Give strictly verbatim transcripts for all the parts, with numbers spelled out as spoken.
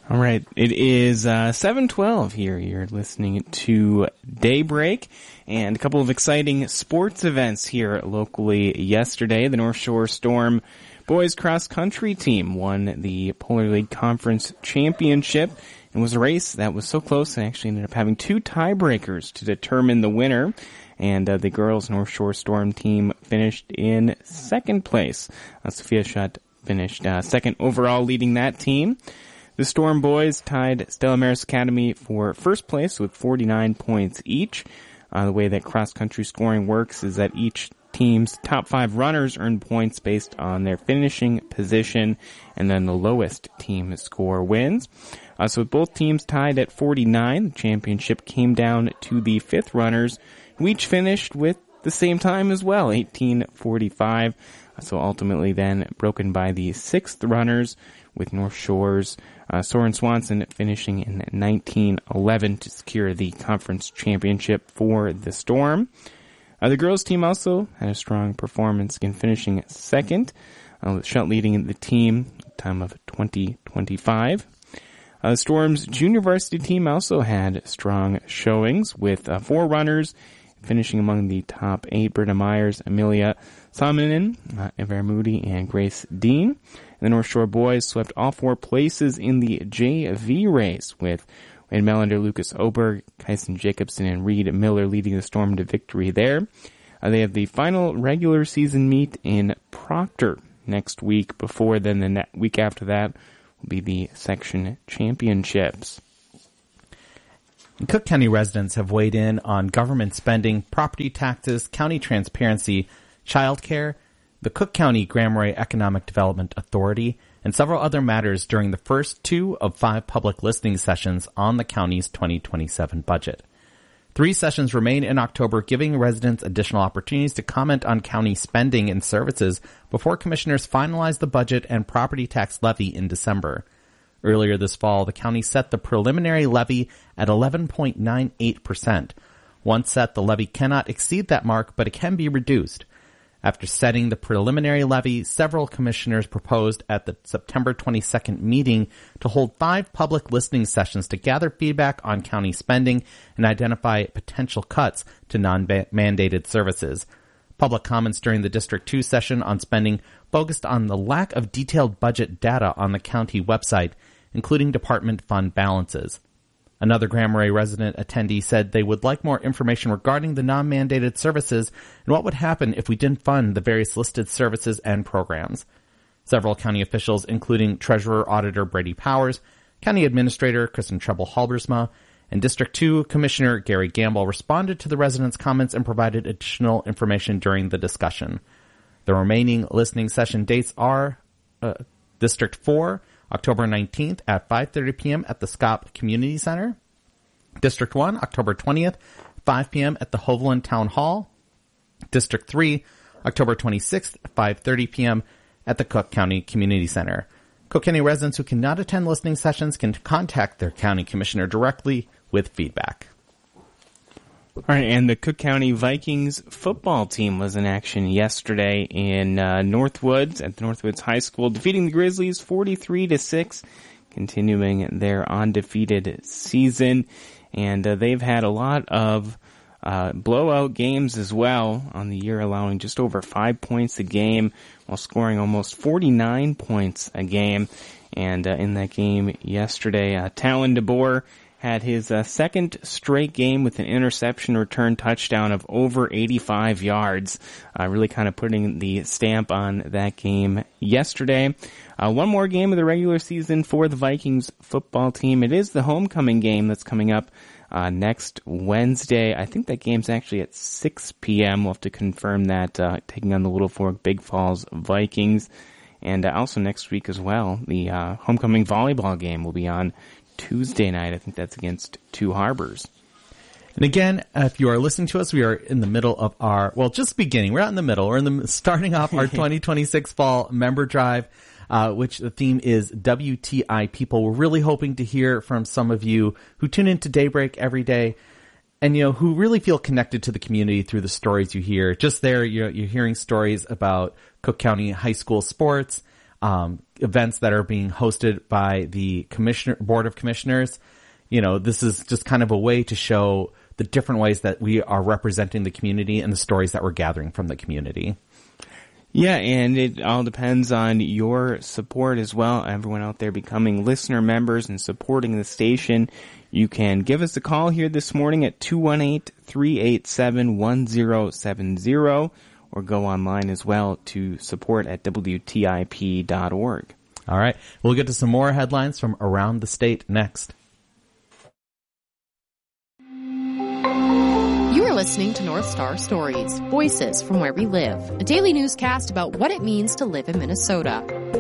All right, it is uh, seven twelve here. You're listening to Daybreak, and a couple of exciting sports events here locally yesterday. The North Shore Storm boys cross-country team won the Polar League Conference Championship. It was a race that was so close they actually ended up having two tiebreakers to determine the winner, and uh, the girls' North Shore Storm team finished in second place. Uh, Sophia Schutt finished uh, second overall, leading that team. The Storm boys tied Stella Maris Academy for first place with forty-nine points each. Uh, the way that cross-country scoring works is that each team's top five runners earn points based on their finishing position, and then the lowest team score wins. Uh, so with both teams tied at forty-nine, the championship came down to the fifth runners, who each finished with the same time as well, eighteen forty-five. Uh, so ultimately then broken by the sixth runners, with North Shore's uh, Soren Swanson finishing in nineteen eleven to secure the conference championship for the Storm. Uh, the girls' team also had a strong performance, again finishing second, uh, with Schutt leading the team, time of twenty twenty-five. Uh, the Storm's junior varsity team also had strong showings, with uh, four runners finishing among the top eight: Britta Myers, Amelia Salminen, uh, Ever Moody, and Grace Dean. And the North Shore boys swept all four places in the J V race, with Wade Melander, Lucas Oberg, Kyson Jacobson, and Reed Miller leading the Storm to victory there. Uh, they have the final regular season meet in Proctor next week. Before then, the ne- week after that will be the section championships. Cook County residents have weighed in on government spending, property taxes, county transparency, childcare, the Cook County Grand Marais Economic Development Authority, and several other matters during the first two of five public listening sessions on the county's twenty twenty-seven budget. Three sessions remain in October, giving residents additional opportunities to comment on county spending and services before commissioners finalize the budget and property tax levy in December. Earlier this fall, the county set the preliminary levy at eleven point nine eight percent. Once set, the levy cannot exceed that mark, but it can be reduced. After setting the preliminary levy, several commissioners proposed at the September twenty-second meeting to hold five public listening sessions to gather feedback on county spending and identify potential cuts to non-mandated services. Public comments during the District two session on spending focused on the lack of detailed budget data on the county website, including department fund balances. Another Grand Marais resident attendee said they would like more information regarding the non-mandated services and what would happen if we didn't fund the various listed services and programs. Several county officials, including Treasurer Auditor Brady Powers, County Administrator Kristen Trebel-Halbersma, and District two Commissioner Gary Gamble, responded to the residents' comments and provided additional information during the discussion. The remaining listening session dates are uh, District four, October nineteenth at five thirty p.m. at the Scott Community Center. District one, October twentieth, five p.m. at the Hovland Town Hall. District three, October twenty-sixth, five thirty p.m. at the Cook County Community Center. Cook County residents who cannot attend listening sessions can contact their county commissioner directly with feedback. All right, and the Cook County Vikings football team was in action yesterday in uh, Northwoods at the Northwoods High School, defeating the Grizzlies forty-three to six, continuing their undefeated season. And uh, they've had a lot of uh, blowout games as well on the year, allowing just over five points a game while scoring almost forty-nine points a game. And uh, in that game yesterday, uh, Talon DeBoer had his uh, second straight game with an interception return touchdown of over eighty-five yards, uh, really kind of putting the stamp on that game yesterday. Uh, one more game of the regular season for the Vikings football team. It is the homecoming game that's coming up uh, next Wednesday. I think that game's actually at six p.m. We'll have to confirm that, uh, taking on the Little Fork Big Falls Vikings. And uh, also next week as well, the uh, homecoming volleyball game will be on Tuesday night. I think that's against Two Harbors. And again, if you are listening to us, we are in the middle of our, well, just beginning. We're not in the middle. We're in the starting off our twenty twenty-six fall member drive, uh, which the theme is W T I people. We're really hoping to hear from some of you who tune into Daybreak every day and, you know, who really feel connected to the community through the stories you hear. Just there, you're, you're hearing stories about Cook County high school sports, um, events that are being hosted by the commissioner board of commissioners. You know, this is just kind of a way to show the different ways that we are representing the community and the stories that we're gathering from the community. Yeah, and it all depends on your support as well. Everyone out there becoming listener members and supporting the station. You can give us a call here this morning at two one eight, three eight seven, one zero seven zero or go online as well to support at W T I P dot org. All right. We'll get to some more headlines from around the state next. You're listening to North Star Stories, Voices from Where We Live, a daily newscast about what it means to live in Minnesota.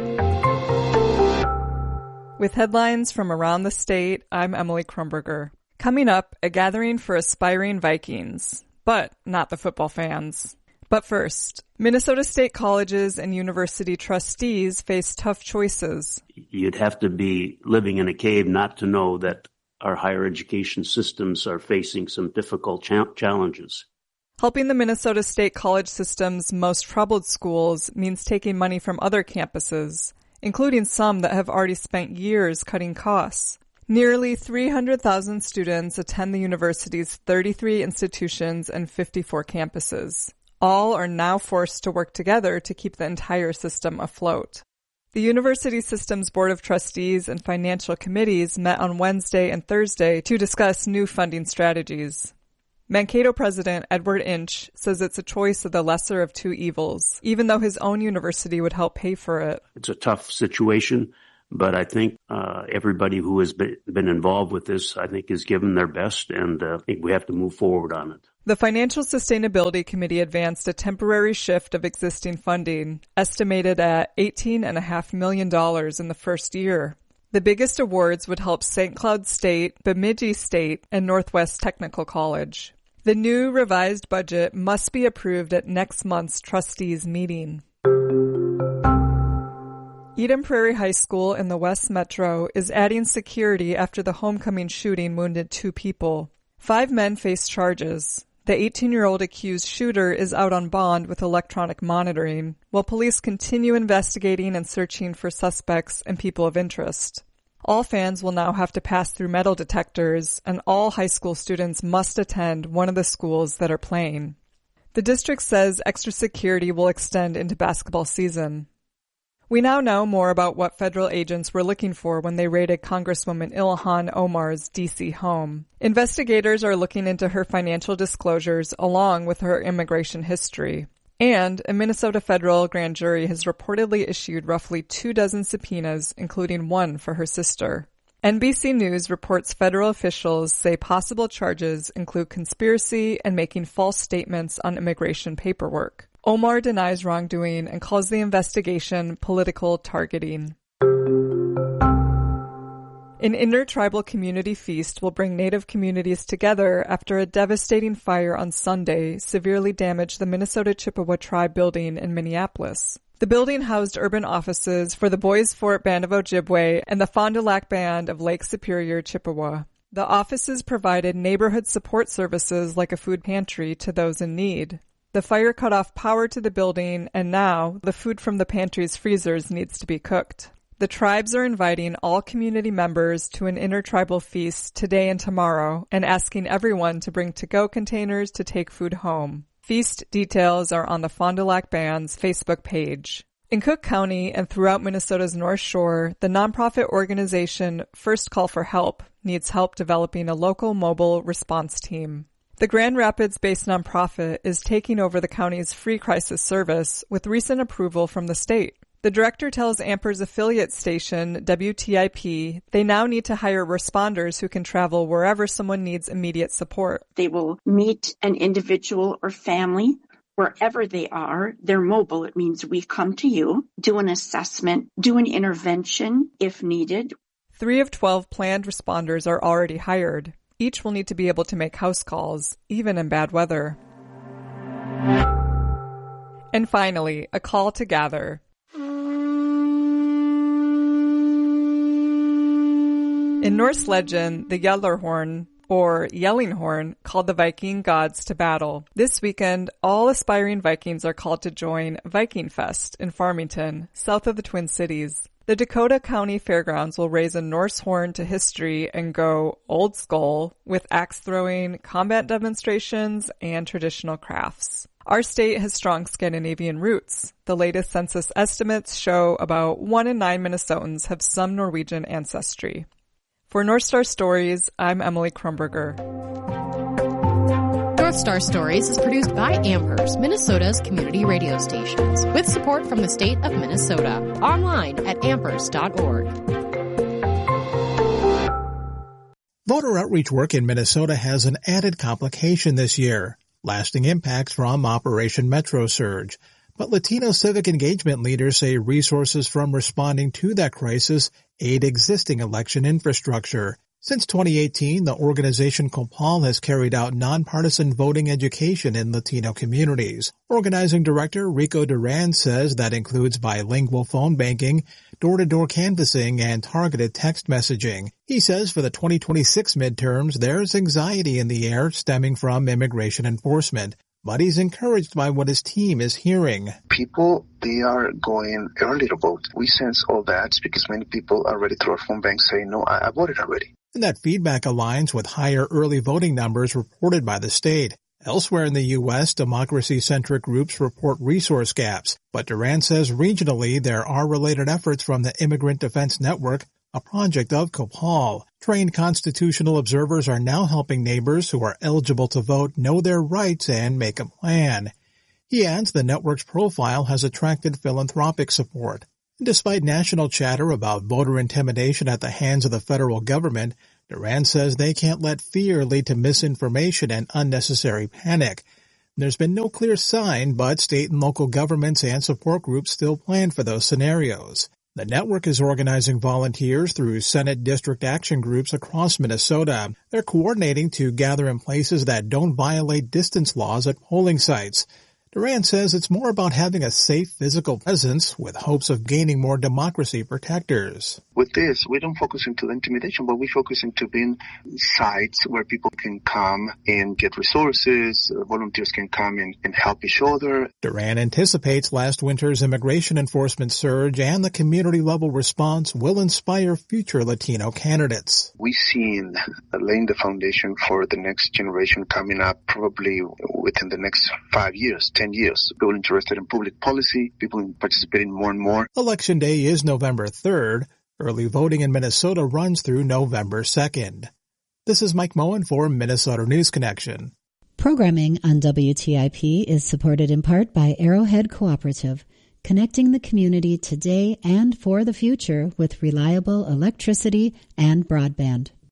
With headlines from around the state, I'm Emily Krumberger. Coming up, a gathering for aspiring Vikings, but not the football fans. But first, Minnesota State colleges and university trustees face tough choices. You'd have to be living in a cave not to know that our higher education systems are facing some difficult cha- challenges. Helping the Minnesota State college system's most troubled schools means taking money from other campuses, including some that have already spent years cutting costs. Nearly three hundred thousand students attend the university's thirty-three institutions and fifty-four campuses. All are now forced to work together to keep the entire system afloat. The University System's Board of Trustees and financial committees met on Wednesday and Thursday to discuss new funding strategies. Mankato President Edward Inch says it's a choice of the lesser of two evils, even though his own university would help pay for it. It's a tough situation, but I think uh, everybody who has been, been involved with this, I think, has given their best, and uh, I think we have to move forward on it. The Financial Sustainability Committee advanced a temporary shift of existing funding, estimated at eighteen point five million dollars in the first year. The biggest awards would help Saint Cloud State, Bemidji State, and Northwest Technical College. The new revised budget must be approved at next month's trustees meeting. Eden Prairie High School in the West Metro is adding security after the homecoming shooting wounded two people. Five men face charges. The eighteen-year-old accused shooter is out on bond with electronic monitoring, while police continue investigating and searching for suspects and people of interest. All fans will now have to pass through metal detectors, and all high school students must attend one of the schools that are playing. The district says extra security will extend into basketball season. We now know more about what federal agents were looking for when they raided Congresswoman Ilhan Omar's D C home. Investigators are looking into her financial disclosures along with her immigration history. And a Minnesota federal grand jury has reportedly issued roughly two dozen subpoenas, including one for her sister. N B C News reports federal officials say possible charges include conspiracy and making false statements on immigration paperwork. Omar denies wrongdoing and calls the investigation political targeting. An intertribal community feast will bring Native communities together after a devastating fire on Sunday severely damaged the Minnesota Chippewa Tribe building in Minneapolis. The building housed urban offices for the Boys Fort Band of Ojibwe and the Fond du Lac Band of Lake Superior, Chippewa. The offices provided neighborhood support services like a food pantry to those in need. The fire cut off power to the building, and now the food from the pantry's freezers needs to be cooked. The tribes are inviting all community members to an intertribal feast today and tomorrow and asking everyone to bring to-go containers to take food home. Feast details are on the Fond du Lac Band's Facebook page. In Cook County and throughout Minnesota's North Shore, the nonprofit organization First Call for Help needs help developing a local mobile response team. The Grand Rapids-based nonprofit is taking over the county's free crisis service with recent approval from the state. The director tells Amper's affiliate station, W T I P, they now need to hire responders who can travel wherever someone needs immediate support. They will meet an individual or family wherever they are. They're mobile. It means we come to you, do an assessment, do an intervention if needed. Three of twelve planned responders are already hired. Each will need to be able to make house calls, even in bad weather. And finally, a call to gather. In Norse legend, the Gjallarhorn, or yelling horn, called the Viking gods to battle. This weekend, all aspiring Vikings are called to join Viking Fest in Farmington, south of the Twin Cities. The Dakota County Fairgrounds will raise a Norse horn to history and go old school with axe throwing, combat demonstrations, and traditional crafts. Our state has strong Scandinavian roots. The latest census estimates show about one in nine Minnesotans have some Norwegian ancestry. For North Star Stories, I'm Emily Krumberger. North Star Stories is produced by Amherst, Minnesota's community radio stations, with support from the state of Minnesota. Online at amherst dot org. Voter outreach work in Minnesota has an added complication this year, lasting impacts from Operation Metro Surge. But Latino civic engagement leaders say resources from responding to that crisis aid existing election infrastructure. Since twenty eighteen, the organization COPAL has carried out nonpartisan voting education in Latino communities. Organizing director Rico Duran says that includes bilingual phone banking, door-to-door canvassing, and targeted text messaging. He says for the twenty twenty-six midterms, there's anxiety in the air stemming from immigration enforcement. But he's encouraged by what his team is hearing. People, they are going early to vote. We sense all that because many people already through our phone bank say, no, I, I voted already. And that feedback aligns with higher early voting numbers reported by the state. Elsewhere in the U S, democracy-centric groups report resource gaps. But Duran says regionally there are related efforts from the Immigrant Defense Network, a project of COPAL. Trained constitutional observers are now helping neighbors who are eligible to vote know their rights and make a plan. He adds the network's profile has attracted philanthropic support. Despite national chatter about voter intimidation at the hands of the federal government, Duran says they can't let fear lead to misinformation and unnecessary panic. There's been no clear sign, but state and local governments and support groups still plan for those scenarios. The network is organizing volunteers through Senate district action groups across Minnesota. They're coordinating to gather in places that don't violate distance laws at polling sites. Duran says it's more about having a safe physical presence with hopes of gaining more democracy protectors. With this, we don't focus into the intimidation, but we focus into being sites where people can come and get resources, volunteers can come and, and help each other. Duran anticipates last winter's immigration enforcement surge and the community-level response will inspire future Latino candidates. We've seen laying the foundation for the next generation coming up probably within the next five years, ten years. People interested in public policy, people participating more and more. Election day is November third. Early voting in Minnesota runs through November second. This is Mike Moen for Minnesota News Connection. Programming on W T I P is supported in part by Arrowhead Cooperative, connecting the community today and for the future with reliable electricity and broadband.